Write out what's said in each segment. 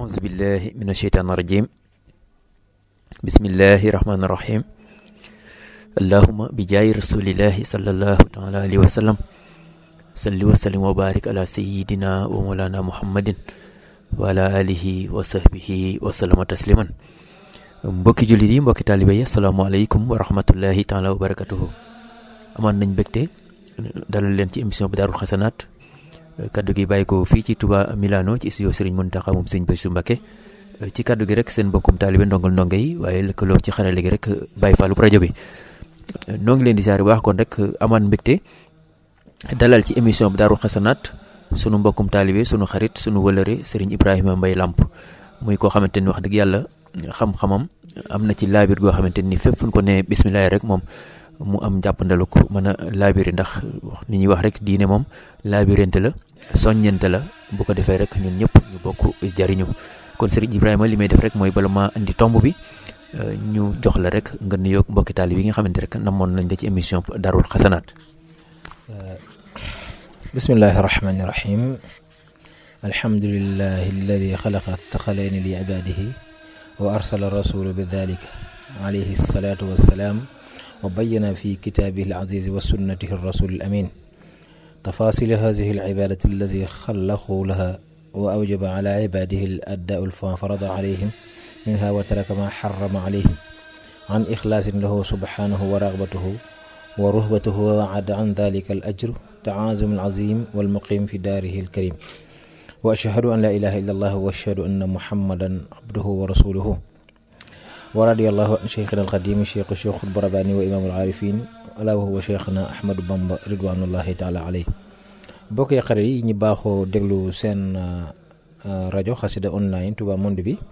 أعوذ بالله من الشيطان الرجيم بسم الله الرحمن الرحيم اللهم بجاه رسول الله صلى الله تعالى عليه وسلم صل وسلم وبارك على سيدنا ومولانا محمد وعلى آله وصحبه وسلم تسليما mbokki jullit yi mbokki taalibe yi asalaamaaleykum wa rahmatullahi taala wa barakatuhu amaan nañ mbégte dalal leen ci émission bi Daarul Xasanaat kaddu gi bàyyi ko fii ci Touba Milano ci studio Serigne Mountakha moom Serigne Bassirou Mbacké ci kaddu gi rek seen mbokkum taalibe ndongal ndongo yi waaye lëkkaloo ci xarale gi rek Baye Fallou rajo bi noo ngi leen di siyaare bu baax kon rek amaan mbégte dalal ci émission bi Daarul Xasanaat sunu mbokkum taalibe sunu xarit sunu wëlëre Serigne Ibrahima Mbaye Lamp muy koo xamante ni wax dëgg yàlla xam-xamam am na ci laabir goo xamante ni fépp fu ñu ko nee bisimilah rek moom mu am jàppandalu ko mën a laabiri ndax ni ñuy wax rek diine moom laabirente la soññente la bu ko defee rek ñun ñëpp ñu bokk jariñu kon Serigne Ibrahima li may def rek mooy bala maa indi tomb bi ñu jox la rek nga nuyoog mbokki taali bi nga xamante rek namoon nañ la ci émission Daarul Xasanaat. bismillahi rahmani rahim alhamdulillahi alladi xalaqa thaqalayni li ibadihi wa arsala rasula bi dalika alayhi salatu wassalaam wa bayyana fi kitaabihi al-aziz wa sunnatihi ar-rasul al-amin tafasil hadhihi al-ibadati allati khalaqu laha wa awjaba ala ibadihi al-ada'u al-farada alayhim minha wa taraka ma harrama alayhim an ikhlasin lahu subhanahu wa raghbatuhu wa ruhbatuhu wa wa'ada an dhalika al-ajr ta'azum al-azim wal muqim fi darihi al-karim wa ashhadu an la ilaha illa allah wa ashhadu anna muhammadan abduhu wa rasuluhu wa radiyallahu an cheikhina alqadim cheikhul barabani wa imamul arifin ala wa huwa cheikhna ahmadou bamba ridwanullahi taala alayhi bokk yi xarit yi ñu baaxoo déglu seen rajo xasida online Touba Monde bi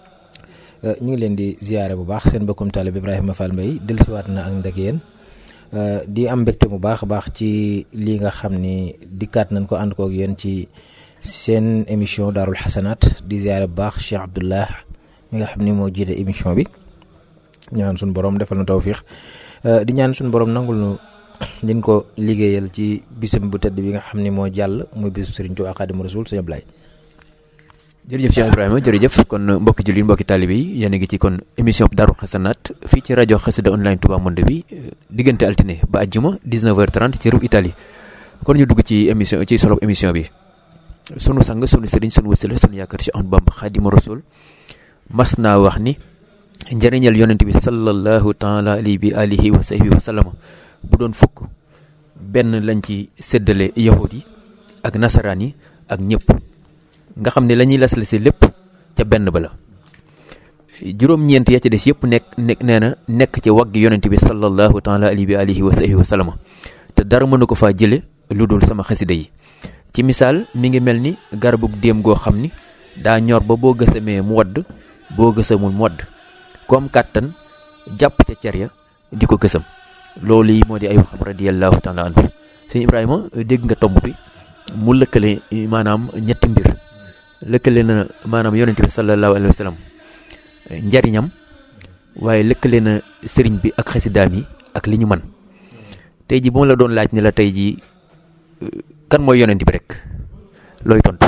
ñu ngi leen di ziyaare bu baax seen mbokkum taalibe Ibrahima Fall Mbaye dellusiwaat na ak ndag yéen di am mbégte bu baax a baax ci lii nga xam ni dikkaat nañ ko ànd kook yéen ci seen émission Daarul Xasanaat di ziyaare bu baax Cheikh Abdullah mi nga xam ni moo jiite émission bi ñaan suñu borom defal na tawfiix di ñaan suñu borom nangul nu liñ ko liggéeyal ci bisam bu tëdd bi nga xam ni moo jàll muy bisu Serigne Touba Xaadimu Rasuul Sëñ Ablaye. jërëjëf Cheikh Ibrahima jërëjëf kon mbokki jullit mbokki taalibe yi yéen a ngi ci kon émission Daarul Xasanaat fii ci rajo Xasida online Touba Monde bi diggante altine ba àjjuma 19h30 ci réew Italie kon ñu dugg ci émission ci solo émission bi sunu sang sunu sëriñ sunu wësila sunu yaakaar ci Ahmadu Bamba Xaadimu Rasuul mas naa wax ni njëriñal yonent bi sallallahu taala alayhi bi alihi wa sahbihi wa sallama bu doon fukk benn lañ ci séddale yahud yi ak nasaraan yi ak ñëpp nga xam ne la ñuy lasal si lépp ca benn ba la juróom-ñeent ya ca des yëpp nekk ci waggi yonent bi sallallahu taala alayhi bi alihi wa sahbihi wa sallama te dara mënu ko faa jële lu dul sama xasida yi ci misaal mi ngi mel ni garabug déem goo xam ni daa ñor ba boo gësamee mu wadd boo gësamul mu wadd ku am kàttan jàpp ca cer ya di ko gësam loolu yi moo di ay waxam radiyallahu taala anhu sëñ Ibrahima dégg nga tomb bi mu lëkkale maanaam ñetti mbir lëkkale na maanaam yonent bi sallallahu alayhi wa sallam njariñam waaye lëkkale na sëriñ bi ak xasidaam yi ak li ñu man tey ji bu ma la doon laaj ne la tey ji kan mooy yonent bi rek looy tontu.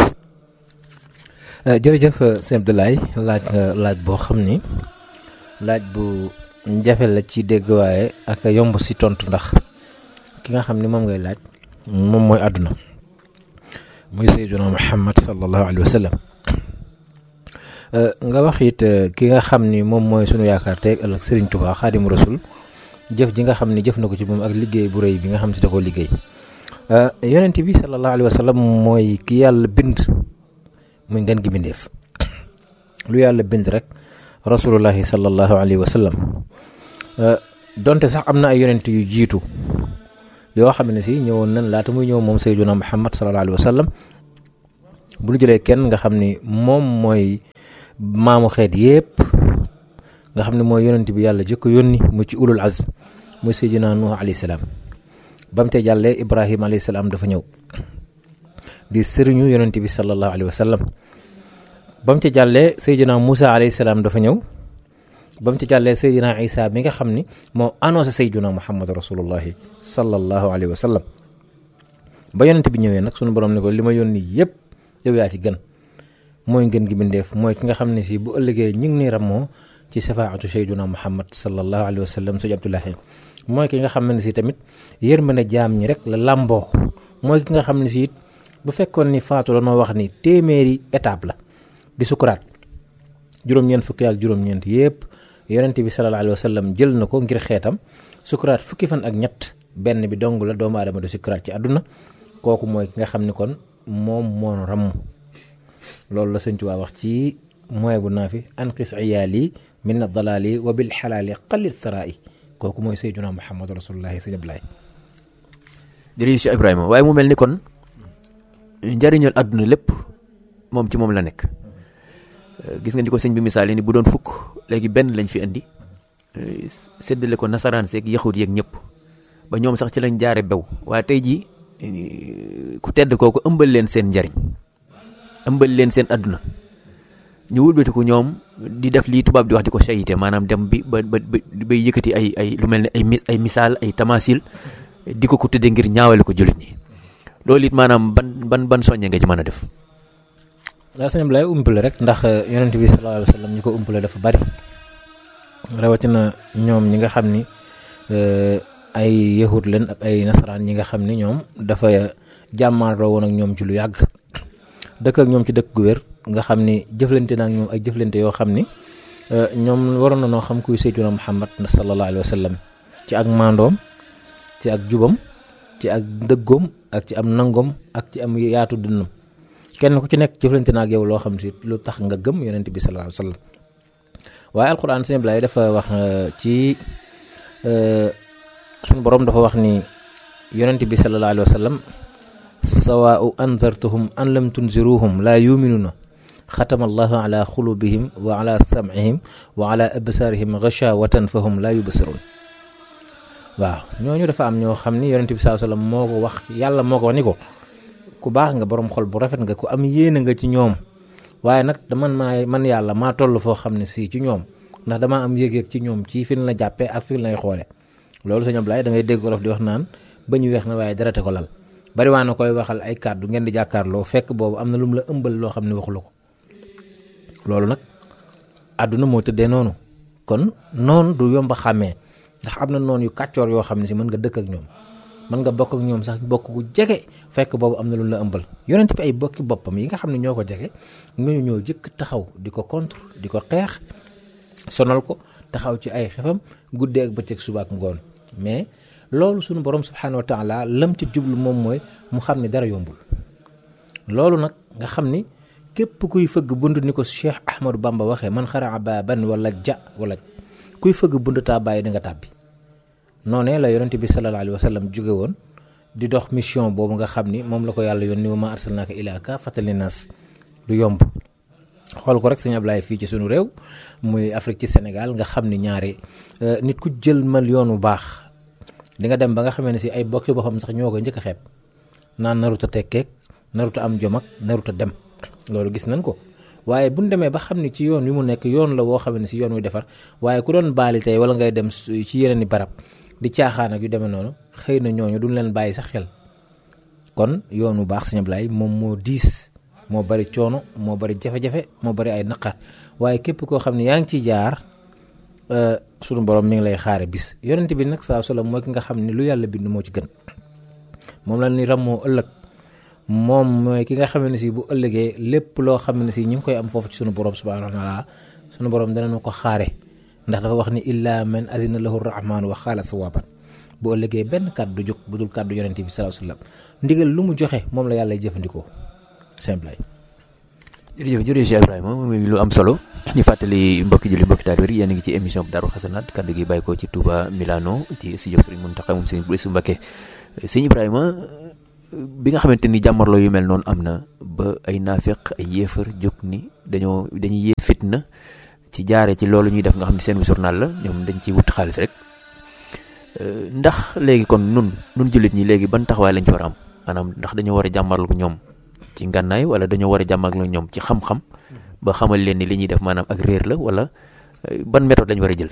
jërëjëf sëñ Abdoulaye laaj boo xam ni laaj bu jafe la ci dégg waaye ak yomb si tontu ndax ki nga xam ni moom ngay laaj moom mooy àdduna muy sayyiduna Muhammad sallallahu alayhi wa sallam nga wax it ki nga xam ni moom mooy sunu yaakaar tey ëllëg Serigne Touba Xaadimu Rasuul jëf ji nga xam ni jëf na ko ci moom ak liggéey bu rëy bi nga xam si da koo liggéey yonent bi sallallahu alayhi wa sallam mooy ki yàlla bind muy ngeen gi bindeef lu yàlla bind rek rasulullahi sallallahu alayhi wa sallam donte sax am na ay yonent yu jiitu yoo xam ne si ñëwoon nañ laata muy ñëw moom sayyiduna Muhammad sallallahu alayhi wa sallam bu ñu jëlee kenn nga xam ni moom mooy maamu xeet yépp nga xam ne mooy yonent bi yàlla jëkk yónni mu ci ulul azm muy sayyiduna Nuh alayhi salaam ba mu te jàllee Ibrahima alayhi salaam dafa ñëw di sëriñu yonent bi sallallahu alayhi wa sallam ba mu ci jàllee sayyidina Moussa alayhi salaam dafa ñëw ba mu ci jàllee sayyidina Isa mi nga xam ni moo annoncé sayyidina Muhammad rasulullahi sallallahu alayhi wa sallam ba yonent bi ñëwee nag sunu borom ne ko li ma yónni yëpp yow yaa ci gën mooy ngeen gi bindeef mooy ki nga xam ne si bu ëllëgee ñu ngi ni ramoo ci safaatu sayyiduna Muhammad sallallahu alayhi wa sallam sëñ Abdoulahi mooy ki nga xam ne si tamit yërmande jaam ñi rek la làmboo mooy ki nga xam ne si it bu fekkoon ni faatu la noo wax ni téeméeri étape la di sukuraat juróom-ñeent fukki ak juróom-ñeent yépp yonent bi sallallahu alayhi wa sallam jël na ko ngir xeetam sukuraat fukki fan ak ñett benn bi dong la doomu aadama du sukuraat ci àdduna kooku mooy ki nga xam ni kon moom moo ramm loolu la sëñ Tuubaa wax ci mooy bu naa fi anqis iyaali min ad-dalaali wa bil xalaali qalil tharaa'i kooku mooy sayyiduna Muhammadu rasulullahi sëñ Ablaye. jërëjëf Cheikh Ibrahima waaye mu mel ni kon njariñul àdduna lépp moom ci moom la nekk gis nga ni ko sëñ bi misaal ni bu doon fukk léegi benn lañ fi indi séddale ko nasaraan seeg yaxut yeeg ñëpp ba ñoom sax ci lañ jaare bew waaye tey jii ku tedd kooku ëmbal leen seen njariñ ëmbal leen seen àdduna ñu wëlbatiku ñoom di def lii tubaab di wax di ko sayite maanaam dem bi ba bay yëkkati ay lu mel ne ay misaal ay tamasil di ko tëddee ngir ñaawale ko jullit ñi loolu it maanaam ban soññe nga ci mën a def. waaw sëñ Ablaye umpale rek ndax yonent bi sallallahu alayhi wa sallam ñi ko umpale dafa bari rawatina ñoom ñi nga xam ni ay yahud leen ak ay nasaraan ñi nga xam ni ñoom dafa jàmmaaroo woon ak ñoom ci lu yàgg dëkk ak ñoom ci dëkk gu wér nga xam ni jëflante na ak ñoom ay jëflante yoo xam ni ñoom waroon na noo xam kuy sayyiduna Muhammad sallallahu alayhi wa sallam ci ak maandoom ci ak jubam ci ak dëggoom ak ci am nangoom ak ci am yaatu dënnam kenn ku ci nekk jëflante na ak yow loo xam si lu tax nga gëm yonent bi sallallahu alayhi wa sallam waaye alquran sëñ Ablaye dafa wax ci suñu borom dafa wax ni yonent bi sallallahu alayhi wa sallam sawaa'u anzartuhum an lam tunziruhum laa yuminuna xatama allahu ala xulubihim wa ala sam'ihim wa ala absaarihim ghashawatan fahum laa yubsirun waaw ñooñu dafa am ñoo xam ni yonent bi sallallahu alayhi wa sallam moo ko wax yàlla moo ko wax ni ko ku baax nga borom xol bu rafet nga ku am yéene nga ci ñoom waaye nag man yàlla maa toll foo xam ne si ci ñoom ndax damaa am yëg-yëg ci ñoom ci fi la jàppee ak fi lay xoole loolu sëñ Ablaye da ngay dégg olof di wax naan ba ñu weex na waaye dara te ko lal bari waa na koy waxal ay kàddu ngeen di jàkkaarloo fekk boobu am na lu mu la ëmbal loo xam ne waxu la ko loolu nag àdduna moo tëddee noonu kon noonu du yomb a xàmmee ndax am na noonu yu kàccoor yoo xam ne si mën nga dëkk ak ñoom mën nga bokk ak ñoom sax bokk ku jege fekk boobu am na lu la ëmbal yonent bi ay bokki boppam yi nga xam ne ñoo ko jege ñooñu ñoo jëkk taxaw di ko contre di ko xeex sonal ko taxaw ci ay xefam guddee ak bëccëg suba ak ngoon mais loolu suñu borom subhanahu wa taala lam ci jublu moom mooy mu xam ni dara yombul loolu nag nga xam ni képp kuy fëgg bunt ni ko Cheikh Ahmadou Bamba waxee man xaraa baaban wala wala kuy fëgg bunt taa bàyyi di nga tàbbi noonee la yonent bi sallallahu alayhi wa sallam jóge woon di dox mission boobu nga xam ni moom la ko yàlla yónni wa maa arsalnaaka illaa kaafatan linnaas du yomb xool ko rek sëñ Ablaye fii ci sunu réew muy Afrique ci Sénégal nga xam ni ñaari nit ku jël mal yoon bu baax di nga dem ba nga xamee ne si ay bokki boppam sax ñoo ko njëkk a xeeb naan naruta tekkeek naruta am jom ak naruta dem loolu gis nañ ko waaye bu ñu demee ba xam ni ci yoon wi mu nekk yoon la woo xam ne si yoon wi defar waaye ku doon baali tey wala ngay dem ci yeneen i barab di caaxaan ak yu demee noonu xëy na ñooñu duñ leen bàyyi sax xel kon yoon bu baax sëñ Ablaye moom moo diis moo bari coono moo bari jafe-jafe moo bari ay naqar waaye képp koo xam ne yaa ngi ciy jaar sunu borom mi ngi lay xaare bis yonent bi nag saa solo mooy ki nga xam ne lu yàlla bind moo ci gën moom la ni rammoo ëllëg moom mooy ki nga xam ne si bu ëllëgee lépp loo xam ne si ñu ngi koy am foofu ci sunu borom subhanahu wa taala sunu borom danañu ko xaare ndax dafa wax ni illa man azina lahu rahmaanu wa xaala sawaban bu ëllëgee benn kàddu jóg bu dul kàddu yonent bi sallallahu alayhi wasallam ndigal lu mu joxe moom la yàlla jëfandikoo simple. jërëjëf Cheikh Ibrahima muy lu am solo ñu fàttali mbokki julli mbokki taalibe yi yéen a ngi ci émission bu Daaru Xasanaat kaddu gi bàyyi ko ci Touba Milano ci studio Serigne Mountakha moom Serigne Bassirou Mbacké Serigne Ibrahima bi nga xamante ni jàmmarloo yu mel noonu am na ba ay naafeq ay yéefar jóg ni dañuy yee fitna ci jaare ci loolu ñuy def nga xam ne seen journal la ñoom dañ ciy wut xaalis rek ndax léegi kon nun jullit ñi léegi ban taxawaay lañ ci war a am maanaam ndax dañoo war a jàmmarlu ñoom ci ngànnaay wala dañoo war a jàmmarlu ñoom ci xam-xam ba xamal leen ni li ñuy def maanaam ak réer la wala ban méthode lañ war a jël.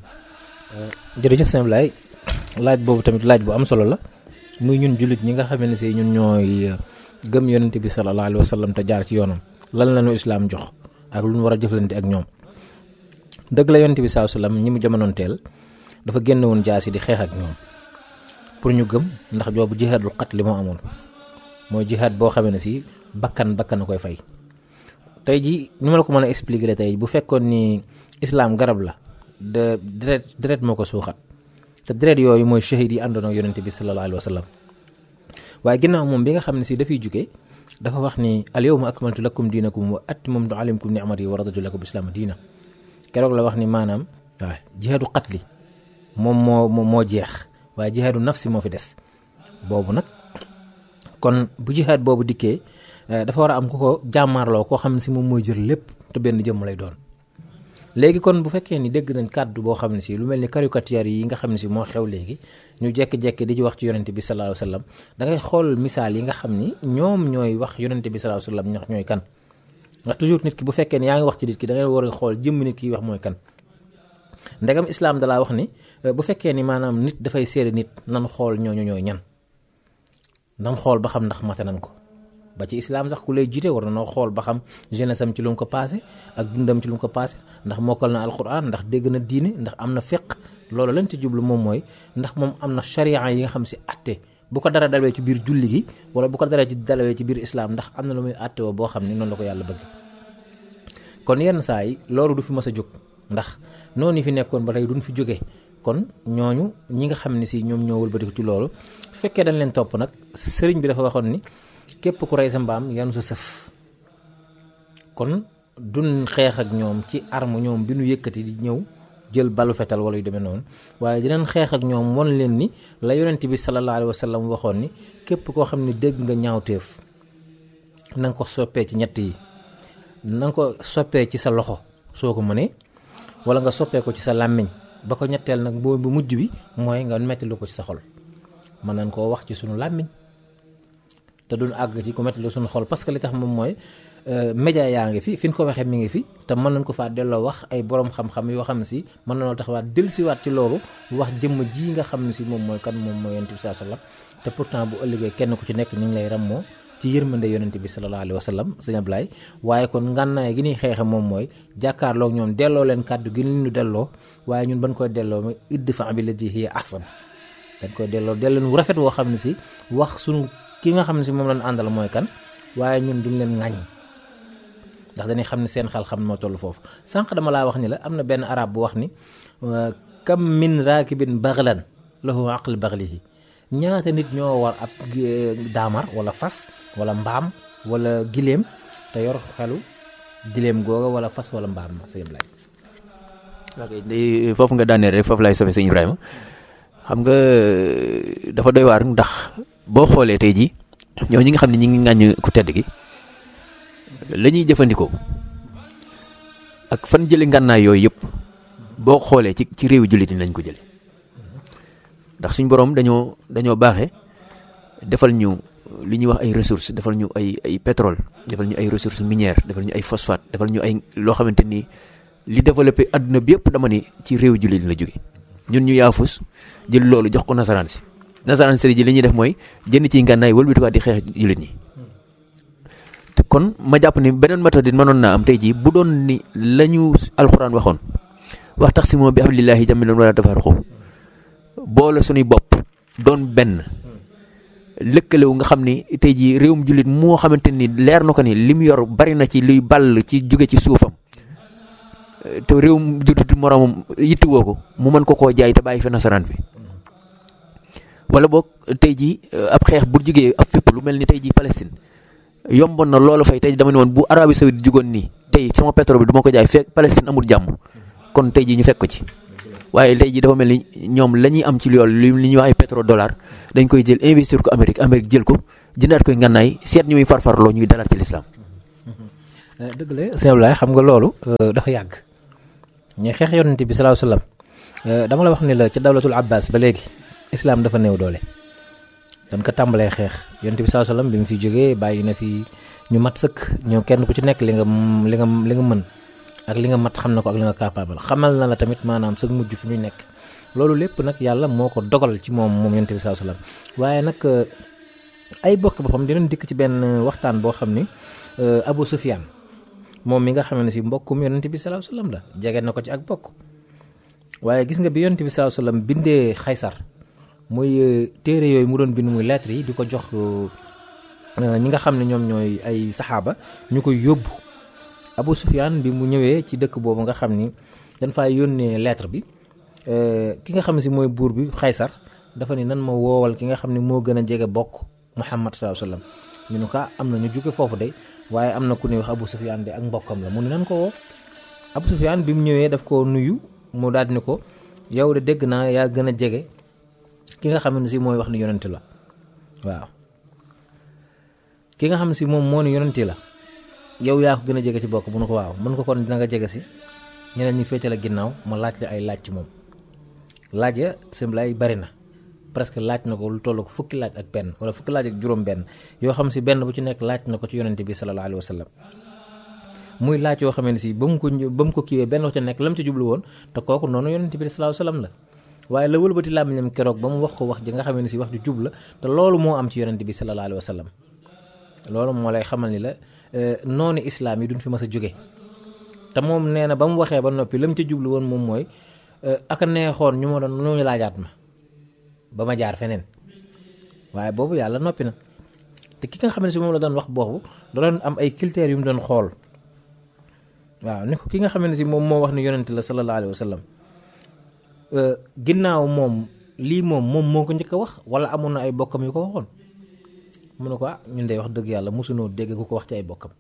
jërëjëf sëñ Ablaye laaj boobu tamit laaj bu am solo la muy ñun jullit ñi nga xam ne si ñun ñooy gëm yonent bi sallallahu alayhi wa sallam te jaar ci yoonam lan la ñu islaam jox ak lu ñu war a jëflante ak ñoom. dëgg la yonent bi sallallahu alayhi wasallam ñi mu jamonoon teel dafa génne woon jaasi di xeex ak ñoom pour ñu gëm, ndax joobu jihaadul qatl moo amoon, mooy jihaad boo xamee ne si bakkan a koy fay. tey ji ni ma la ko mën a expliquer tey bu fekkoon ni islaam garab la de deret moo ko suuxat, te deret yooyu mooy shahid yi àndoon ak yonent bi sallallahu alayhi wasallam. waaye ginnaaw moom bi nga xam ne si dafay jóge dafa wax ni al yawma akmaltu lakum diinakum wa atmamtu alaykum ni'mati wa raditu lakum islaama diina. keroog la wax ni maanaam waaw jihaadu qatli moom moo jeex, waaye jihaadu nafsi moo fi des. boobu nag kon bu jihaad boobu dikkee dafa war a am ku ko jàmmaarloo koo xam ne si moom mooy jël lépp te benn jëmm lay doon. léegi kon bu fekkee ni dégg nañ kàddu boo xam ne si lu mel ni caricature yi nga xam ne si moo xew léegi ñu jekki-jekki di ci wax ci yonente bi sallallahu alayhi wasallam, da ngay xool misaal yi nga xam ni ñoom ñooy wax yonente bi sallallahu alayhi wasallam ñax ñooy kan. ndax toujours nit ki bu fekkee ni yaa ngi wax ci nit ki da ngay war a xool jëmm nit ki wax mooy kan. ndegam islaam dalaa wax ni bu fekkee ni maanaam nit dafay seede nit nan xool ñooñu ñooy ñan, nan xool ba xam ndax mate nan ko. ba ci islaam sax ku lay jiite war na noo xool ba xam jeunesse am ci lu mu ko passé ak dundam ci lu mu ko passé, ndax mokkal na alquran, ndax dégg na diine, ndax am na fiqh. loolu lañ ci jublu moom mooy ndax moom am na sharia yi nga xam si atte bu ko dara dalawee ci biir julli gi wala bu ko dara ci dalawee ci biir islaam ndax am na lu muy atte woo boo xam ne noonu la ko yàlla bëgg. kon yenn saa yi loolu du fi mës a jóg, ndax noonu fi nekkoon ba tey duñ fi jóge. kon ñooñu ñi nga xam ne si ñoom ñoo wëlbatiku ci loolu su fekkee dañ leen topp nag, sëriñ bi dafa waxoon ni képp ku rey sa mbaam yanu sa sëf. kon duñ xeex ak ñoom ci arme ñoom bi nu yëkkati di ñëw jël balu fetal wala yu demee noonu, waaye dinañ xeex ak ñoom won leen ni la yonent bi sallallahu alayhi wasallam waxoon ni képp koo xam ne dégg nga ñaawteef na nga ko soppee ci ñett yi. na nga ko soppee ci sa loxo soo ko mënee, wala nga soppee ko ci sa làmmiñ, ba ko ñetteel nag bu mujj bi mooy nga mettilu ko ci sa xol. mën nañ koo wax ci sunu làmmiñ te duñ àgg ci ku mettilu sunu xol, parce que li tax moom mooy média yaa ngi fi ñu ko waxee mi ngi fi, te mën nañ ko faa delloo wax ay borom xam-xam yoo xam ne si mën nañoo taxawaat dellusiwaat ci loolu wax jëmm ji nga xam ne si moom mooy kan, moom mooy yonent bi sallallahu alayhi wasallam. te pourtant bu ëllëgee kenn ku ci nekk ñu ngi lay rammoo ci yërmande yonent bi sallallahu alayhi wasallam sëñ Ablaye. waaye kon ngànnaay gi ñuy xeexe moom mooy jàkkaarloog ñoom delloo leen kàddu gi ñu delloo, waaye ñun ban koy delloo mooy idfa' billatii hiya ahsan. dañ koy delloo wu rafet woo xam ne si wax sunu ki nga xam ne si moom lañ àndal mooy kan, waaye ñun duñ leen ŋañ, ndax dañuy xam ne seen xam moo toll foofu. sànq dama laa wax ni la am na benn arab bu wax ni kam min raakibin baghlan lahu aql baghlihi. ñaata nit ñoo war ab daamar wala fas wala mbaam wala giléem te yor xelu giléem googa wala fas wala mbaam ma sëñ Ibrahima. ok foofu nga daaneel rek foofu laay sofee sëñ Ibrahima. xam nga dafa doy waar, ndax boo xoolee tey jii ñoo ñi nga xam ne ñi ngi ŋàññ ku tedd gi la ñuy jëfandikoo ak fan jële ngànnaay yooyu yëpp boo xoolee ci réewu jullit ñi lañ ko jële. ndax suñ borom dañoo baaxee defal ñu li ñuy wax ay ressources, defal ñu ay pétrole, defal ñu ay ressources minières, defal ñu ay phosphate, defal ñu ay loo xamante ni li développé adduna bi yëpp dama ni ci réew jullit la jóge. ñun ñu yaafus jël loolu jox ko nasaraan si ji li ñuy def mooy jënd ci ngànnaay wëlbatiwaat di xeex jullit ñi. te kon ma jàpp ni beneen méthode mënoon naa am tey jii bu doon ni la ñu alxuraan waxoon wa'tasimu bi hablillahi jamii'an wa laa tafarraqu, boole suñuy bopp doon benn lëkkalewu nga xam ni tey jii réewum jullit moo xamante ni leer na ko ni li mu yor bari na ci luy ball ci jóge ci suufam, te réewum jullit moroomam yittuwoo ko mu mën ko koo jaay te bàyyi fi nasaraan bi. wala boog tey jii ab xeex bu jugee ab fépp lu mel ni tey jii Palestine yomboon na loolu fay tey dama ne woon bu Arabie Saoudite jugoon nii tey sama pétrole bi du ma ko jaay fekk Palestine amul jàmm, kon tey jii ñu fekk ko ci. waaye tey jii dafa mel ni ñoom la ñuy am ci loolu li ñuy wax ay pétrodollar dañ koy jël investir ko Amérique jël ko jëndaat koy ngànnaay seet ñu muy farfarloo ñuy dalaat ci lislaam. dëgg la sëñ Ablaye, xam nga loolu dafa yàgg ñu xeex yonent bi sallallahu alayhi wasallam. dama la wax ni la ci dawlatul Abbas ba léegi islam dafa néew doole. dañ ko tàmbalee xeex yonent bi sallallahu alayhi wasallam bi mu fi jógee bàyyi na fi ñu mat sëkk, ñoo kenn ku ci nekk li nga mën ak li nga mat xam na ko ak li nga capable, xamal na la tamit maanaam sëg mujj fi muy nekk. loolu lépp nag yàlla moo ko dogal ci moom yonent bi sallallahu alayhi wasallam. waaye nag ay bokk boppam dinañ dikk ci benn waxtaan boo xam ni Abu Sufyaan moom mi nga xam ne si mbokkum yonent bi sallallahu alayhi wasallam la jege na ko ci ak bokk. waaye gis nga bi yonent bi sallallahu alayhi wasallam bindee Xaysar muy téere yooyu mu doon bind muy lettres yi di ko jox ñi nga xam ne ñoom ñooy ay saxaaba ñu koy yóbbu. Abu Sufyaan bi mu ñëwee ci dëkk boobu nga xam ni dañ faa yónnee lettre bi ki nga xam ne si mooy buur bi Xaysar dafa ni nan ma woowal ki nga xam ne moo gën a jege bokk Muhammad sallallahu alayhi wasallam ñu ne ko am na ñu jóge foofu de waaye am na ku ñuy wax Abu Sufyaan de ak mbokkam la mu ne nan ko woo. Abu Sufyaan bi mu ñëwee daf ko nuyu mu daal di ne ko yow de dégg naa yaa gën a jege ki nga xam ne si mooy wax ni yonent la waaw ki nga xam ne si moom moo ni yonent la yow yaa ko gën a jege ci bokk bu nu ko waaw mën ko kon dina nga jege si ñeneen ñi féete la ginnaaw ma laaj la ay laaj ci moom laaj ya semblay bari na presque laaj na ko lu toll ko fukki laaj ak benn wala fukki laaj ak juróom benn yoo xam si benn bu ci nekk laaj na ko ci yonent bi sallallahu alayhi wa sallam muy laaj yoo xam ne si ba mu ko kiiwee benn wax ci nekk lam ci jublu woon te kooku noonu yonent bi sallallahu alayhi wa sallam la waaye la wëlbati làmmiñam keroog ba mu wax ko wax ji nga xam ne si wax ju jub la te loolu moo am ci yonent bi sallallahu alayhi wa sallam loolu moo lay xamal ni la noonu islaam yi duñ fi mas a jóge te moom nee na ba mu waxee ba noppi lam ci jublu woon moom mooy aka neexoon ñu ma doon ñu laajaat ma ba ma jaar feneen waaye boobu yàlla noppi na te ki nga xam ne si moom la doon wax boobu da doon am ay critères yu mu doon xool waaw ni ko ki nga xam ne si moom moo wax ni yonent la sallallahu alayhi wa sallam ginnaaw moom lii moom moo ko njëkk a wax wala amoon na ay bokkam yu ko waxoon mu ne ko ñun day wax dëgg yàlla mosunoo dégg ku ko wax ci ay bokkam.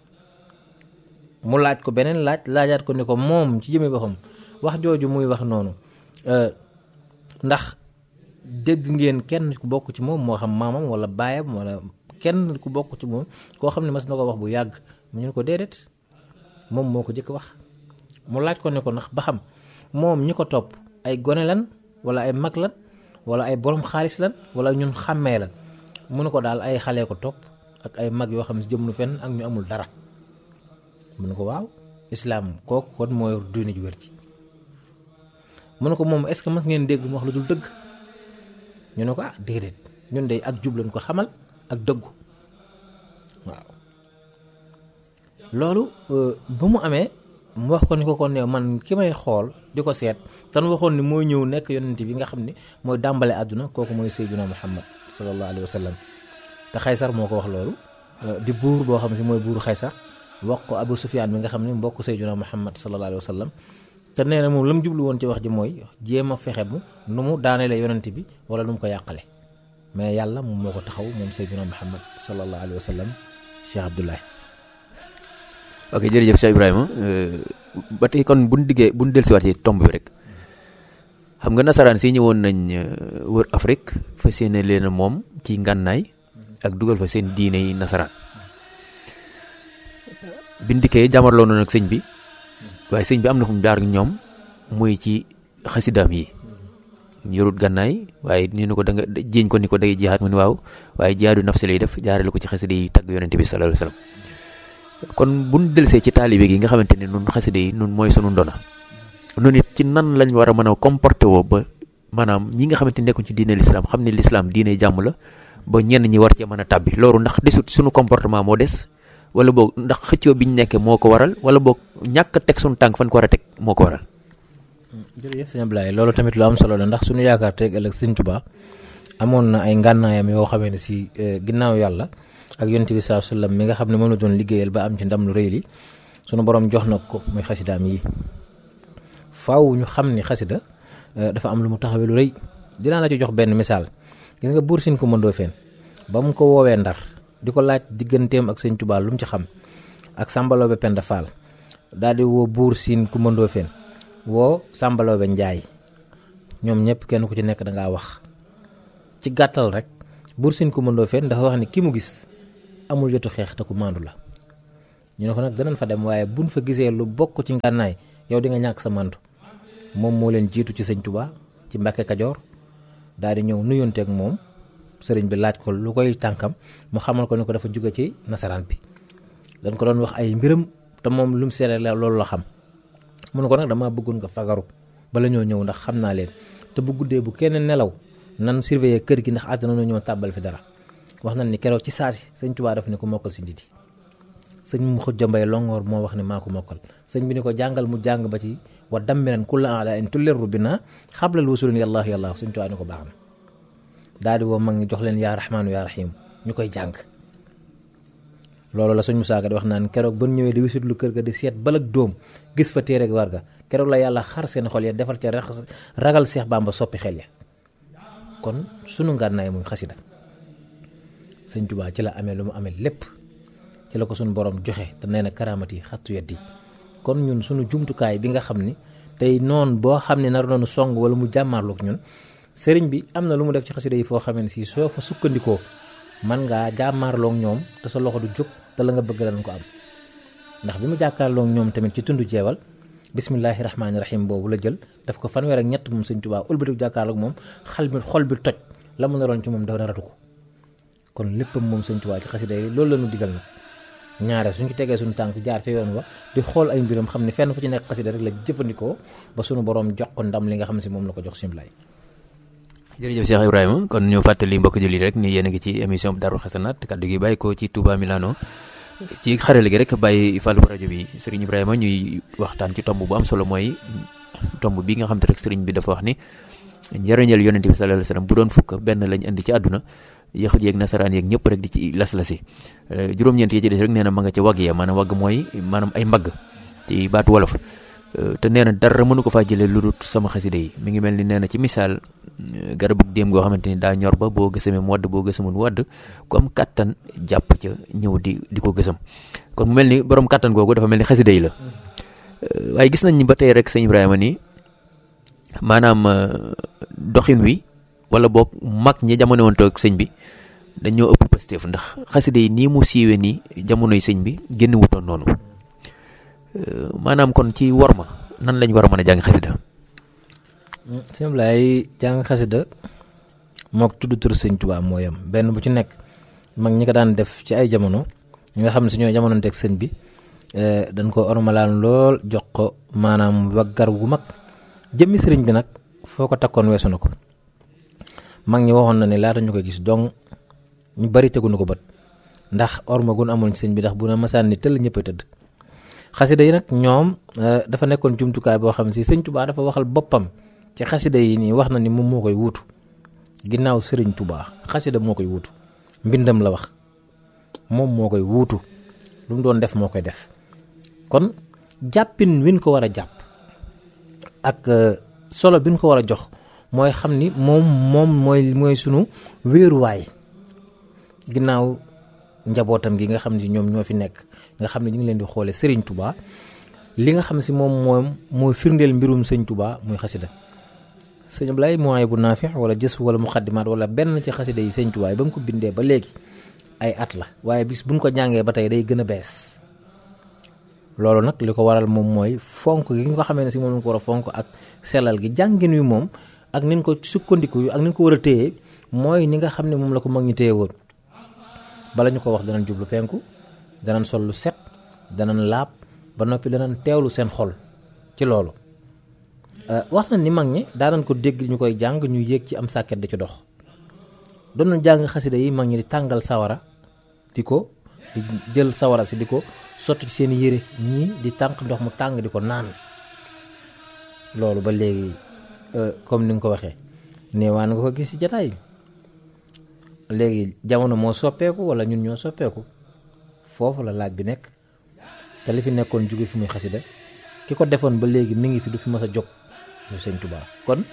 mu laaj ko beneen laajaat ko ni ko moom ci jëmee boppam wax jooju muy wax noonu ndax dégg ngeen kenn ku bokk ci moom moo xam maamam wala baayam wala kenn ku bokk ci moom koo xam ne mas na ko wax bu yàgg mu ñu ko déedéet moom moo ko jëkk wax. mu laaj ko ne ko ndax ba xam moom ñi ko topp ay gone lan wala ay mag lan wala ay borom xaalis lan wala ñun xàmmee lan mu ne ko daal ay xale ko topp ak ay mag yoo xam ne si jëm nu fenn ak ñu amul dara. mu ne ko waaw islaam kooku kon mooy diine ju wér ci. mu ne ko moom est-ce que mas ngeen dégg mu wax lu dul dëgg ñu ne ko déedéet ñun de ak jub lañ ko xamal ak dëggu waaw. loolu ba mu amee mu wax ko ni ko kon ne man ki may xool di ko seet tan waxoon ni mooy ñëw nekk yonent bi nga xam ne mooy dàmbale àdduna kooku mooy Seydina Muhammad sallallahu alayhi wa sallam. te Xaysar moo ko wax loolu di buur boo xam ne si mooy buuru Xaysar wax ko Abu Sufyaan bi nga xam ne mbokk Seydina Muhammad sallallahu alayhi wa sallam. te nee na moom la mu jublu woon ci wax ji mooy jéem a fexe mu nu mu daaneele yonent bi wala nu mu ko yàqale mais yàlla moom moo ko taxaw moom Seydina Muhammad sallallahu alayhi wa sallam. Cheikh Abdoulaye. ok jërëjëf Cheikh Ibrahima ba tey kon buñ dellusiwaat ci tomb bi rek xam nga nasaraan si ñëwoon nañ wër Afrique fas yéene leen moom ci ngànnaay ak dugal fa seen diine yi nasaraan bindikee jàmmarloo na nag sëñ bi waaye sëñ bi am na fu mu jaar ñoom muy ci xasidaam yi yorut gànnaay waaye ñu ne ko da nga jéeñ ko ni ko day jihaad mu ne waaw waaye jihaadu nafsi lay def jaarale ko ci xasida yi tagg yonente bi sallallahu alayhi wasallam kon buñ delsee ci taalibe gi nga xamante ne nun xasida yi nun mooy sunu ndona nun it ci nan lañ war a mën a comporté woo ba maanaam ñi nga xamante ne nekkuñ ci diine l'islam xam ne l'islam diine jàmm la ba ñenn ñi war cee mën a tàbbi loolu ndax desut sunu comportement moo des wala boog ndax xëccoo biñ nekkee moo ko waral wala boog ñàkk a teg sunu tànk fan ko war a teg moo ko waral. jërëjëf sëñ Ablaye loolu tamit lu am solo la ndax suñu yaakaar teeg ëllëg sëñ Tuubaa amoon na ay ngànnaayam yoo xamee ne si ginnaaw yàlla ak yonent bi sallallahu alayhi wasallam mi nga xam ne moom la doon liggéeyal ba am ci ndam lu rëy li sunu borom jox na ko muy xasidaam yi faaw ñu xam ni xasida dafa am lu mu taxawee lu rëy dinaa la ci jox benn misaal gis nga buur Sine Coumba Ndoffène ba mu ko woowee Ndar di ko laaj digganteem ak sëñ Tuubaa lu mu ci xam ak Samba Laobé Penda Fall daal di woo buur Sine Coumba Ndoffène woo Samba Laobé Njaay ñoom ñëpp kenn ku ci nekk da ngaa wax ci gàttal rek buur Sine Coumba Ndoffène dafa wax ni ki mu gis amul jotu xeex te ku maandu la ñu ne ko nag danañ fa dem waaye buñ fa gisee lu bokk ci ngànnaay yow di nga ñàkk sa mantu moom moo leen jiitu ci sëñ Tuubaa ci Mbàkke Kajoor daal di ñëw nuyonteeg moom sëriñ bi laaj ko lu koy tànkam mu xamal ko ne ko dafa jóge ci nasaraan bi dañ ko doon wax ay mbiram te moom lu mu seere loolu la xam mu ne ko nag dama bëggoon nga fagaru bala ñoo ñëw ndax xam naa leen te bu guddee bu kenn nelaw nan surveiller kër gi ndax àddina na ñoo tàbbal fi dara wax nañ ni keroog ci saasi sëñ Tuubaa dafa ne ko mokkal si nditi sëñ mu xujja mbay longoor moo wax ne maa ko mokkal sëñ bi ni ko jàngal mu jàng ba ci wa dammiran kulla ala in tulliru bina xablal wusulin yàllaahu yàllaahu sëñ Tuubaa ni ko baax na daal di woo mag ñi jox leen yaa rahmaanu yaa rahim ñu koy jàng. loolu la sëñ Musaa Ka di wax naan keroog ba ñëwee di wisitlu kër ga di seet balak dóom gis fa téere ak warga keroog la yàlla xar seen xol ya defar ca ragal Seex Bàmba soppi xel ya. kon sunu ngànnaay muy xasida sëñ Tuubaa ci la amee lu mu amee lépp ci la ko suñu borom joxe te nee na karaamati xattu yaddi kon ñun suñu jumtukaay bi nga xam ni tey noonu boo xam ne nar doon song wala mu jàmmaarloog ñun sëriñ bi am na lu mu def ci xasida yi foo xamee ne si soo fa sukkandikoo man ngaa jàmmaarloog ñoom te sa loxo du jóg te la nga bëgg danañ ko am ndax bi mu jàkkaarloog ñoom tamit ci tundu jeewal bismillahi rahmaani rahim boobu la jël daf ko fanweer ak ñett moom sëñ Tuubaa ëlbatiku jàkkaarloog moom xol bi toj la mu naroon ci moom dafa ratu ko kon léppam moom sëñ Tuubaa ci xasida yi loolu la ñu digal nag ñaare suñ ci tegee suñu tànk jaar ca yoon wa di xool ay mbiram xam ne fenn fu ci nekk xasida rek la jëfandikoo ba suñu borom jox ko ndam li nga xam si moom la ko jox simlaay. jërëjëf Cheikh Ibrahima kon ñu fàttali mbokk jullit rek ni yéen a ngi ci émission Daaru Xasanaat kaddu gi bàyyi ko ci Touba Milano ci xarale gi rek bàyyi fàllu rajo bi Serigne Ibrahima ñuy waxtaan ci tomb bu am solo mooy tomb bi nga xam te rek Serigne bi dafa wax ni njëriñal yonente bi sallallahu alayhi wasallam bu doon fukk benn lañ indi ci àdduna yaxut yeeg nasaraan yeeg ñëpp rek di ci las-lasi juróom-ñeent yi ci des rek nee na ma nga ca wagg ya maanaam wagg mooy maanaam ay mbagg ci baatu wolof te nee na dara mënu ko faa jëlee lu dul sama xasida yi mi ngi mel ni nee na ci misaal garabu déem goo xamante ni daa ñor ba boo gësamee mu wadd boo gësamul wadd ku am kattan jàpp ca ñëw di ko gësam kon mu mel ni borom kattan googu dafa mel ni xasida yi la waaye gis nañ ni ba tey rek sëñ Ibrahima ni maanaam doxin wi wala boog mag ñi jamono woon toog sëñ bi dañoo ëpp Pastef ndax xasida yi nii mu siiwee nii jamonoy sëñ bi génn wutoon noonu maanaam kon ci worma nan lañ war a mën a jàng xasida. sëñ Laay jàng xasida mook tudd tur sëñ Tuubaa mooyam benn bu ci nekk mag ñi ko daan def ci ay jamono ñi nga xam ne si ñoo jamono teg sëñ bi dañ ko ormalaan lool jox ko maanaam waggar gu mag jëmmi sëriñ bi nag foo ko takkoon weesu na ko mag ñi waxoon na ne laata ñu koy gis donc ñu bari teguñu ko bët ndax orma gun amoon ci sëñ bi ndax bu na masaan ni tëll ñëpp a tëdd xasida yi nag ñoom dafa nekkoon jumtukaay boo xam si sëñ Tuubaa dafa waxal boppam ci xasida yi nii wax na ni moom moo koy wuutu ginnaaw sëriñ Tuubaa xasida moo koy wuutu mbindam la wax moom moo koy wuutu lu mu doon def moo koy def kon jàppin win ko war a jàpp ak solo bi ñu ko war a jox mooy xam ni moom mooy sunu wéeruwaay ginnaaw njabootam gi nga xam ni ñoom ñoo fi nekk nga xam ne ñu ngi leen di xoole Serigne Touba li nga xam si moom mooy firndeel mbirum sëñ Touba muy xasida sëñ Ablaye mooy bu naafi wala jës wala muxaddimaat wala benn ci xasida yi sëñ Touba ba mu ko bindee ba léegi ay at la waaye bis buñ ko jàngee ba tey day gën a bees loolu nag li ko waral moom mooy fonk gi nga xamee ne si moom lañ ko war a fonk ak sellal gi jàngin wi moom ak nin ko sukkandiku ak nin ko war a téye mooy ni nga xam ne moom la ko mag ñi téye woon bala ñu ko wax danañ jublu penku danañ sol lu set danañ laab ba noppi danañ teewlu seen xol ci loolu wax na ni mag ñi daanañ ko dégg ñu koy jàng ñu yéeg ci am sàkket di ci dox doon na jàng xasida yi mag ñi di tàngal sawara di jël sawara si di ko sotti ci seen yére ñii di tànk ndox mu tàng di ko naan loolu ba léegi comme ni nga ko waxee neewaan nga ko gis ci jataay léegi jamono moo soppeeku wala ñun ñoo soppeeku foofu la laaj bi nekk te li fi nekkoon jóge fi muy xasida ki ko defoon ba léegi mi ngi fi du fi mas a jóg muy sëñ Tuubaa kon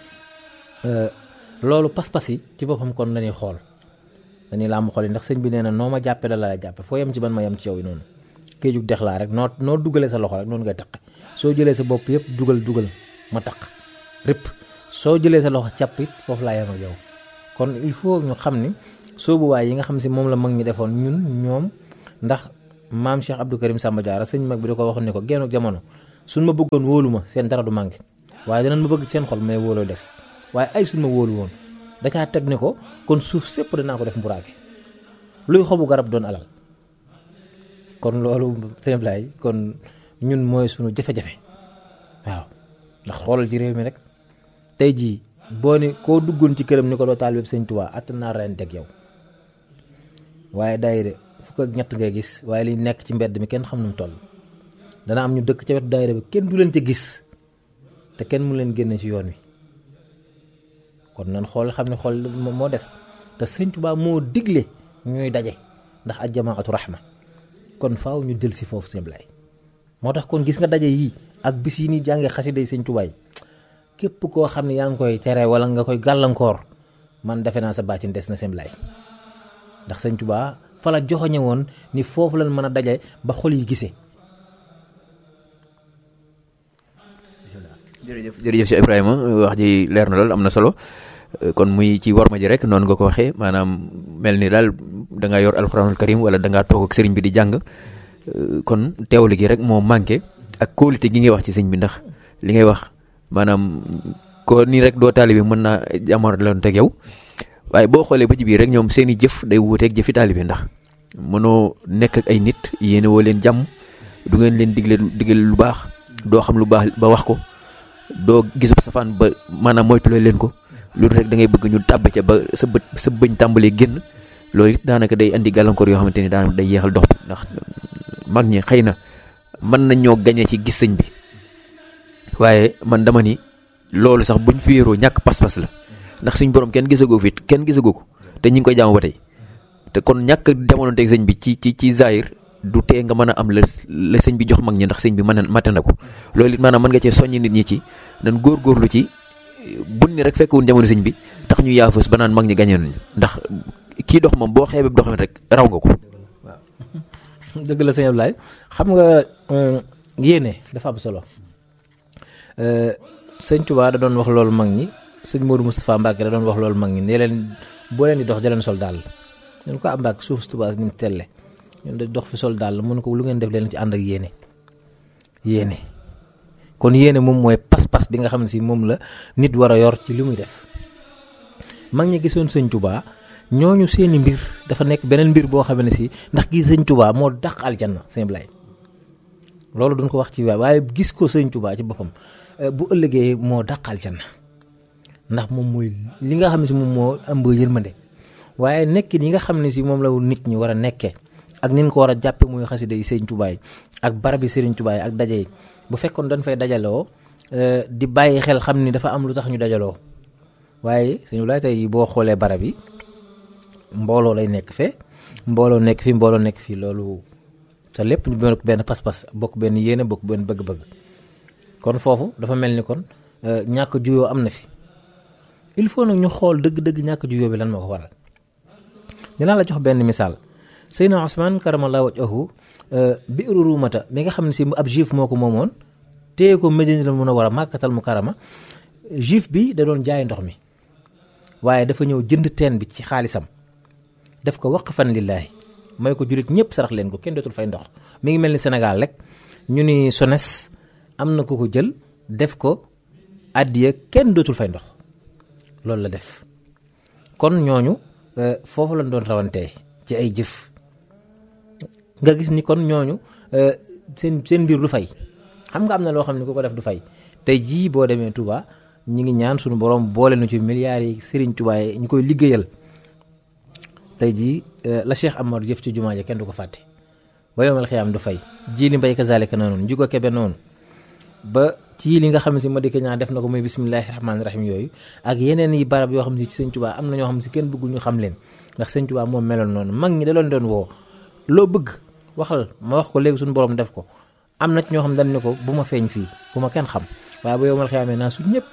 loolu pas-pas yi ci boppam kon lañuy xool dañuy làmb xool yi ndax sëñ bi nee na noo ma jàppe la la jàppe foo yem ci ban ma yem ci yow yi noonu kii jug dex laa rek noo dugalee sa loxo rek noonu ngay taq soo jëlee sa bopp yëpp dugal ma taq rëpp soo jëlee sa loxo càpp it foofu laa yem ak yow kon il faut ñu xam ni soobuwaay yi nga xam si moom la mag ñi defoon ñun ñoom ndax maam Cheikh Abdou Karim Samba Diarra sëñ mag bi da ko waxoon ne ko génn jamono suñ ma bëggoon wóolu ma seen dara du manqué waaye danañ ma bëgg seen xol may wóoloo des waaye ay suñ ma wóolu woon da caa teg ne ko kon suuf sépp danaa ko def mburaake luy xobu garab doon alal kon loolu sëñ Ablaye kon ñun mooy suñu jafe-jafe waaw ndax xoolal ci réew mi rek tey jii boo ne koo duggoon ci këram ni ko doo taalibe sëñ Tuubaa attan naa ren teg yow waaye daayira fukk ak ñett ngay gis waaye li nekk ci mbedd mi kenn xam nu mu toll. dana am ñu dëkk ca wetu daayira bi kenn du leen ca gis te kenn mu leen génne ci yoon wi kon nan xool xam ne xool moo des te Sëñ Tuubaa moo digle ñuy daje ndax ak jamaatu rahma kon faaw ñu del si foofu sëñ Ablaye moo tax kon gis nga daje yii ak bis yi ni jàngee xasida yi Sëñ Tuubaa yi képp koo xam ne yaa ngi koy tere wala nga koy gàllankoor man defe naa sa baatin des na sëñ Ablaye ndax Sëñ Tuubaa fa la joxoñe woon ni foofu lañ mën a daje ba xol yi gisee. jërëjëf si Ibrahima wax ji leer na lool am na solo kon muy ci warma ji rek noonu nga ko waxee maanaam mel ni daal da ngaa yor alxuraanul karim wala da ngaa toog ak sëriñ bi di jàng kon teewlu gi rek moo manqué ak kóolute gi ngay wax ci sëñ bi ndax li ngay wax maanaam ko nii rek doo taalibe mën naa jamono teg yow waaye boo xoolee ba ci biir rek ñoom seen i jëf day wuuteeg jëfi taalibe ndax mënoo nekk ak ay nit yéene woo leen jàmm du ngeen leen digle lu baax doo xam lu baax ba wax ko. doo gisub safaan ba maanaam moytulee leen ko loolu rek da ngay bëgg ñu tàbb ca ba sa bëñ tàmbalee génn loolu it daanaka day andi gàllankoor yoo xamante ni daanaka day yeexal dox bi ndax mag ñi xëy na mën nañ ñoo gañe ci gis sëñ bi waaye man dama ni loolu sax buñ fi wéeroo ñàkk pas-pas la ndax suñ borom kenn gisagoo fit kenn gisagoo ko te ñi ngi koy jaamu ba tey te kon ñàkk jamonoonteeg sëñ bi ci zahir du tee nga mën a am la sëñ bi jox mag ñi ndax sëñ bi mate na ko loolu it maanaam mën nga cee soññi nit ñi ci nan góorgóorlu ci bun ni rek fekkewun jamono sëñ bi tax ñu yaafus ba naan mag ñi gañee nañu ndax kii dox moom boo xeebee doxin rek raw nga ko. waaw dëgg la sëñ Ablaye xam nga yéene dafa am solo sëñ Tuubaa da doon wax loolu mag ñi sëñ Modou Moustapha Mbacke da doon wax loolu mag ñi ne leen boo leen di dox da leen sol daal ñun ko am Mbacke suuf si Tuubaa ni mu telle ñun da dox fi sol daal mun ko lu ngeen def leen ci ànd ak yéene kon yéene moom mooy pas-pas bi nga xam ne si moom la nit war a yor ci li muy def mag ñi gisoon sëñ Tuubaa ñooñu seeni mbir dafa nekk beneen mbir boo xam ne si ndax gis sëñ Tuubaa moo dàq aljanna sëñ Ablaye loolu duñ ko wax ci waaye gis ko sëñ Tuubaa ci boppam bu ëllëgee moo dàq aljanna ndax moom mooy li nga xam ne si moom moo ëmb yërmande waaye nekkin yi nga xam ne si moom la nit ñi war a nekkee ak nin ko war a jàppe muy xasida yi sëñ Tuubaa yi ak barab yi sëriñ Tuubaa yi ak daje yi bu fekkoon dañ fay dajaloo di bàyyi xel xam ni dafa am lu tax ñu dajaloo waaye sëñ Ablaye tey boo xoolee barab yi mbooloo lay nekk fee mbooloo nekk fii mbooloo nekk fii loolu te lépp ñu bokk benn pas-pas bokk benn yéene bokk benn bëgg-bëgg kon foofu dafa mel ni kon ñàkk juyoo am na fi il faut nag ñu xool dëgg-dëgg ñàkk juyoo bi lan moo ko waral dinaa la jox benn misaal Seydina Usmaan karamallahu wajhahu biiru ruumata mi nga xam ne si ab juif moo ko moomoon téye ko Madinatul Munawwara Makkatal Mukarrama juif bi da doon jaay ndox mi waaye dafa ñëw jënd teen bi ci xaalisam def ko waqfan lillaahi may ko julit ñëpp sarax leen ko kenn dootul fay ndox mi ngi mel ni Sénégal rek ñu ni SONES am na ku ko jël def ko addiya kenn dootul fay ndox loolu la def kon ñooñu foofu lañ doon rawantee ci ay jëf nga gis ni kon ñooñu seen mbir du fay xam nga am na loo xam ne ku ko def du fay tey jii boo demee Touba ñi ngi ñaan suñu borom boole nu ci milliards yi Serigne Touba yi ñu koy liggéeyal tey jii la Cheikh Amar jëf ci jumaa ja kenn du ko fàtte ba yowmal xiyaam du fay ji li mbay kazalika noonu njugo kebe noonu ba ci li nga xam ne si ma dikk ñaan def na ko muy bismillahi rahmaani rahim yooyu ak yeneen yi barab yoo xam ne ci Sëñ Touba am na ñoo xam ne si kenn bëggul ñu xam leen ndax Sëñ Touba moom meloon noonu mag ñi da doon woo loo bëgg waxal ma wax ko léegi suñu borom def ko am na ci ñoo xam dañ ne ko bu ma feeñ fii bu ma kenn xam waaye ba yowmal xiyaamee naa suñ ñëpp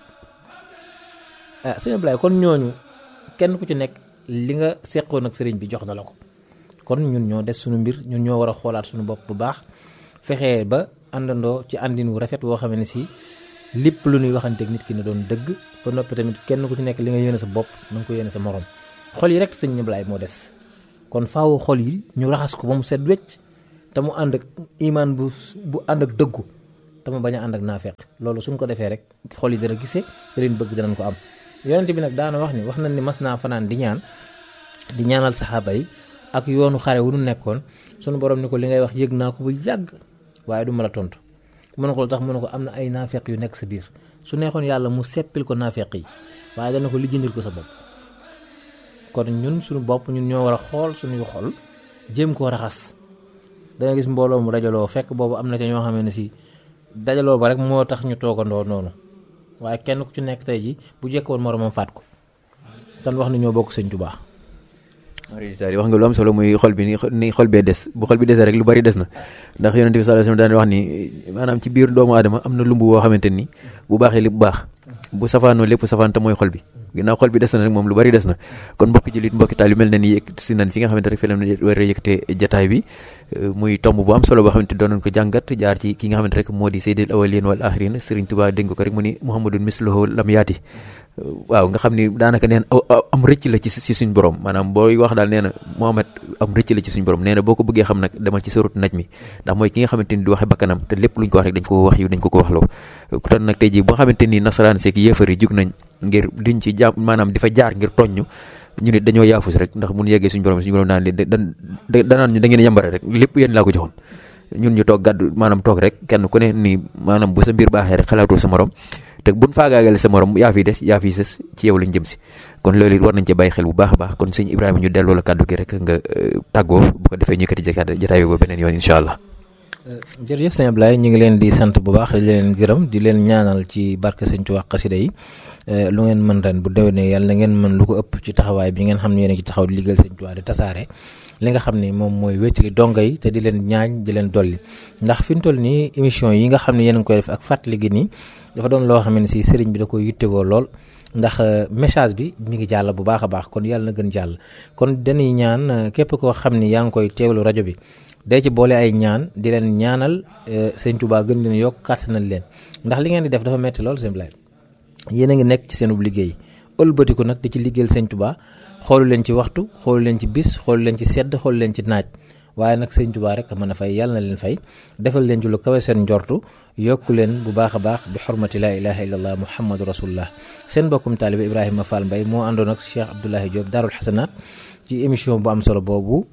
sëñ Ablaye kon ñooñu kenn ku ci nekk li nga seqoon ak sëriñ bi jox na la ko kon ñun ñoo des suñu mbir ñun ñoo war a xoolaat suñu bopp bu baax fexee ba àndandoo ci àndin wu rafet woo xam ne si lépp lu ñuy waxanteeg nit ki ne doon dëgg ba noppi tamit kenn ku ci nekk li nga yéene sa bopp na nga ko yéene sa morom xol yi rek sëñ Ablaye moo des kon faaw xol yi ñu raxas ko ba mu set wecc te mu ànd ak imaan bu ànd ak dëggu te mu bañ a ànd ak naafeq loolu suñ ko defee rek xol yi dana gisee te leen bëgg danañ ko am yonent bi nag daana wax nañ ni mas naa fanaan di ñaanal saxaaba yi ak yoonu xare wu nu nekkoon sunu borom ni ko li ngay wax yëg naa ko bu yàgg waaye du ma la tontu mu ne ko lu tax mu ne ko am na ay naafeq yu nekk sa biir su neexoon yàlla mu seppil ko naafeq yi waaye dana ko lijjandil ko sa bopp kon ñun suñu bopp ñun ñoo war a xool suñuy xol jéem koo raxas. danga gis mbooloo mu dajaloo fekk boobu am na ca ñoo xam ne si dajaloo ba rek moo tax ñu toogandoo noonu waaye kenn ku ci nekk tey ji bu jekkoon moromam faat ko tan wax ni ñoo bokk sëñ Tuubaa. wax nga lu am solo muy xol bi ni xol bee des bu xol bi desee rek lu bari des na ndax yonent bi sallallahu alayhi wasallam daan wax ni maanaam ci biir doomu aadama am na lumb boo xamante ni bu baaxee lépp baax bu safaanoo lépp safaan te mooy xol bi ginnaaw xol bi des na rek moom lu bari des na kon mbokki jullit mbokki taal yu mel ne ni yëg si nan fi nga xamante rek fi la war a yëkkatee jataay bi muy tomb bu am solo boo xamante doon nañ ko jàngat jaar ci ki nga xamante rek moo di sayyidil awwalin wal axirin Serigne Touba dénk ko rek mu ni Muhammadun misluhu lam yaati waaw nga xam ni daanaka neen am rëcc la ci suñ borom maanaam booy wax daal nee na Muhammad am rëcc la ci suñ borom nee na boo ko bëggee xam nag demal ci suratu Najm mi ndax mooy ki nga xamante ni di waxe bakkanam te lépp luñ ko wax rek dañ ko wax yu dañ ko waxloo kon nag tey jii boo xamante ni nasaraan seek yéefar yi jug nañ ngir diñ ci jàmm maanaam di fa jaar ngir tooñ ñu nit dañoo yaafus rek ndax mun yeggee suñ borom naan li danaan ñu da ngeen yambare rek lépp yéen laa ko joxoon ñun ñu toog gàddu maanaam toog rek kenn ku ne nii maanaam bu sa mbir baaxee rek xalaatoo sa morom te buñ faagaagale sa morom yaa fi des yaa fi sës ci yow lañ jëm si kon loolu it war nañ ci bàyyi xel bu baax a baax kon sëñ Ibrahima ñu delloo la kàddu gi rek nga tàggoo bu ko defee ñu yëkkati jotaay bi ba beneen yoon incha allah. jërëjëf sëñ Ablaye ñu ngi leen di sant bu baax di leen gërëm di leen ñaanal ci barke sëñ Tuubaa xasida yi lu ngeen mën ren bu déwénee yàlla na ngeen mën lu ko ëpp ci taxawaay bi ngeen xam ne yéen a ci taxaw di liggéeyal sëñ Tuubaa di tasaare li nga xam ne moom mooy wéttali donga yi te di leen ñaañ di leen dolli ndax fi ñu toll nii émission yi nga xam ne yéen a ngi koy def ak fàttali gi nii dafa doon loo xam ne si sëriñ bi da koy yittewoo lool ndax message bi mi ngi jàll bu baax a baax kon yàlla na gën jàll kon dañuy ñaan képp koo xam ni yaa ngi koy teewlu rajo bi day ci boole ay ñaan di leen ñaanal sëñ Tuubaa gën leen yokk kàttanal leen ndax li ngeen di def dafa metti lool sëñ Blaye yéen a ngi nekk ci seenub liggéey ëlbatiku nag di ci liggéeyal sëñ Tuubaa xoolu leen ci waxtu xoolu leen ci bis xoolu leen ci sedd xoolu leen ci naaj waaye nag sëñ Tuubaa rek mën a fay yàlla na leen fay defal leen ci lu kawe seen njortu yokku leen bu baax a baax bi xurmati laa ilaha illallah muhammadu rasulullah seen mbokkum taalibe Ibrahima Fall Mbaye moo àndoon ak Cheikh Abdoulahi Diop Daarul Xasanaat ci émission bu am solo boobu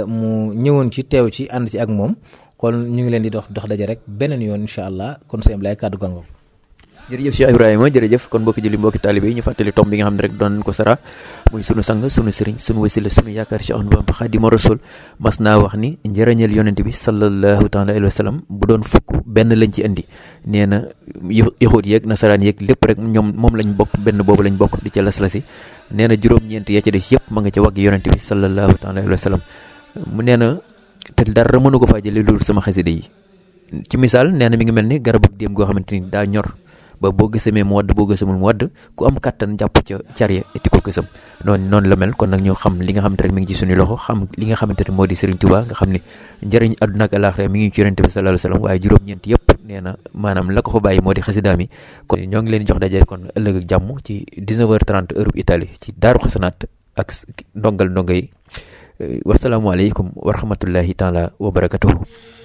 mu ñëwoon ci teew ci ànd ci ak moom kon ñu ngi leen di dox daje rek beneen yoon incha allah kon sëñ Ablaye kàddu gàngoom. jërëjëf Cheikh Ibrahima jërëjëf kon mbokki julli mbokki taalibe yi ñu fàttali tomb bi nga xam ne rek doon nañ ko sara muy sunu sang sunu sëriñ sunu wasila sunu yaakaar Cheikh Ahmadou Bamba Xaadimu Rasuul mas naa wax ni njëriñal yonent bi sallallahu taala alayhi wa sallam bu doon fukk benn lañ ci indi nee na yaxuut yeeg nasaraan yeeg lépp rek ñoom moom lañ bokk benn boobu lañ bokk di ca laslasi nee na juróom-ñeent ya ca des yëpp ma nga ca wàgg yonent bi sallallahu taala alayhi wa sallam mu nee na te dara mënu ko faa jële loolu sama xasida yi ci misaal nee na mi ngi mel ni garabu déem goo xamante ni daa ñor ba boo gësamee mu wadd boo gësamul mu wadd ku am kattan jàpp ca carrière eti ko gësam noonu la mel kon nag ñoo xam li nga xamante rek mi ngi ci suñu loxo xam li nga xamante ne moo di Serigne Touba nga xam ne njëriñ àdduna ak àllaaxira mi ngi ci yonent bi sallallahu alayhi wa sallam waaye juróom-ñeent yëpp nee na maanaam la ko fa bàyyi moo di xasidaam yi kon ñoo ngi leen jox daje kon ëllëg ak jàmm ci 19h30 heure Italie ci Daaru Xasanaat ak ndonga yi wasalaamualeykum wa rahmatullahi taala wa barakatuhu